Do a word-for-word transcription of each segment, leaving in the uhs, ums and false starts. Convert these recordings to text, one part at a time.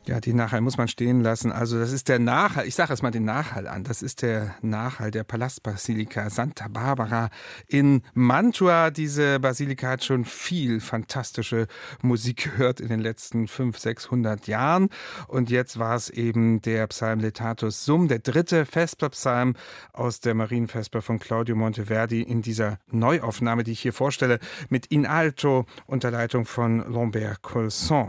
Ja, den Nachhall muss man stehen lassen. Also das ist der Nachhall, ich sage es mal den Nachhall an, das ist der Nachhall der Palastbasilika Santa Barbara in Mantua. Diese Basilika hat schon viel fantastische Musik gehört in den letzten fünfhundert, sechshundert Jahren. Und jetzt war es eben der Psalm Letatus Sum, der dritte Vesperpsalm aus der Marienvesper von Claudio Monteverdi in dieser Neuaufnahme, die ich hier vorstelle, mit In Alto unter Leitung von Lambert Colson.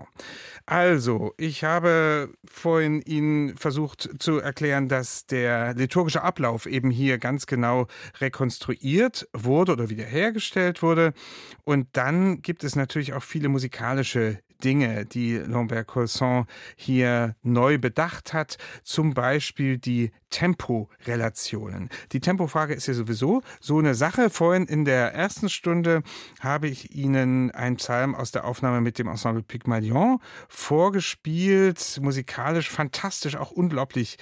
Also, ich habe vorhin Ihnen versucht zu erklären, dass der liturgische Ablauf eben hier ganz genau rekonstruiert wurde oder wiederhergestellt wurde. Und dann gibt es natürlich auch viele musikalische Dinge, die Lambert Colson hier neu bedacht hat, zum Beispiel die Temporelationen. Die Tempofrage ist ja sowieso so eine Sache. Vorhin in der ersten Stunde habe ich Ihnen einen Psalm aus der Aufnahme mit dem Ensemble Pygmalion vorgespielt. Musikalisch fantastisch, auch unglaublich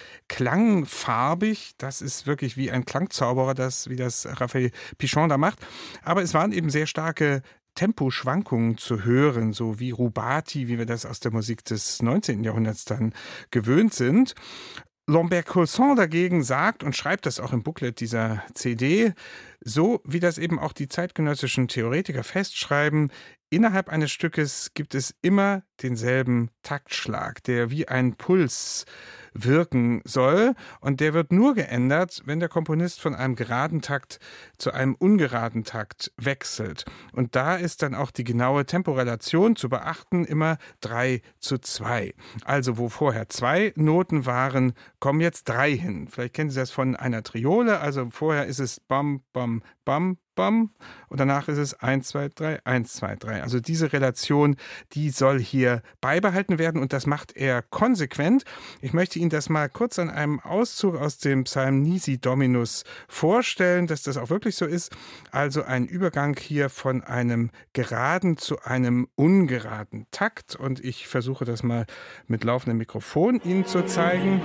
klangfarbig. Das ist wirklich wie ein Klangzauberer, das, wie das Raphael Pichon da macht. Aber es waren eben sehr starke Temposchwankungen zu hören, so wie Rubati, wie wir das aus der Musik des neunzehnten Jahrhunderts dann gewöhnt sind. Lambert Colson dagegen sagt und schreibt das auch im Booklet dieser C D, so wie das eben auch die zeitgenössischen Theoretiker festschreiben, innerhalb eines Stückes gibt es immer denselben Taktschlag, der wie ein Puls wirken soll, und der wird nur geändert, wenn der Komponist von einem geraden Takt zu einem ungeraden Takt wechselt. Und da ist dann auch die genaue Temporelation zu beachten, immer drei zu zwei. Also wo vorher zwei Noten waren, kommen jetzt drei hin. Vielleicht kennen Sie das von einer Triole, also vorher ist es bam, bam, bam, bam und danach ist es eins, zwei, drei, eins, zwei, drei. Also diese Relation, die soll hier beibehalten werden, und das macht er konsequent. Ich möchte Ihnen das mal kurz an einem Auszug aus dem Psalm Nisi Dominus vorstellen, dass das auch wirklich so ist. Also ein Übergang hier von einem geraden zu einem ungeraden Takt, und ich versuche das mal mit laufendem Mikrofon Ihnen zu zeigen.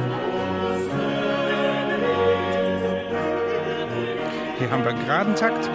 Hier haben wir einen geraden Takt.